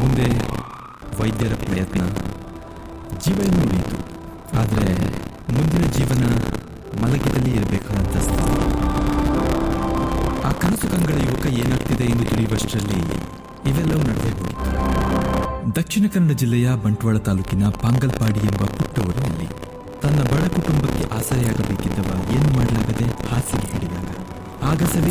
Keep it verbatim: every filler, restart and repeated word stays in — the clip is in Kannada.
ಮುಂದೆ ವೈದ್ಯರ ಪ್ರಯತ್ನ, ಜೀವನ ಉಳಿಯಿತು. ಆದರೆ ಮುಂದಿನ ಜೀವನ ಮಲಗಿದಲ್ಲಿ ಇರಬೇಕಾದಂಥ ಸ್ಥಿತಿ. ಆ ಕನಸು ಕಂಗಳ ಯುವಕ ಏನಾಗ್ತಿದೆ ಎಂದು ತಿಳಿಯುವಷ್ಟರಲ್ಲಿ ಇವೆಲ್ಲವೂ ನಡೆದೇ ಹೋಯಿತು. ದಕ್ಷಿಣ ಕನ್ನಡ ಜಿಲ್ಲೆಯ ಬಂಟ್ವಾಳ ತಾಲೂಕಿನ ಪಾಂಗಲ್ಪಾಡಿ ಎಂಬ ಪುಟ್ಟ ಊರಿನಲ್ಲಿ ತನ್ನ ಬಡ ಕುಟುಂಬಕ್ಕೆ ಆಸರೆಯಾಗಬೇಕಿದ್ದವ ಏನು ಮಾಡಲಾಗದೆ ಹಾಸಿಗೆ ಹಿಡಿದಾಗ ಆಗಸವೇ